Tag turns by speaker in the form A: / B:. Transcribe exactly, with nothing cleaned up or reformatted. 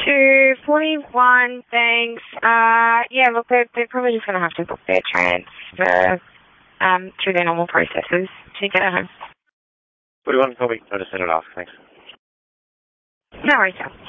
A: two forty-one, thanks. Uh, yeah, look, they're, they're probably just going to have to book their transfer um, through their normal processes to get it home.
B: forty-one, call me. I'll just send it off. Thanks.
A: No worries, sir.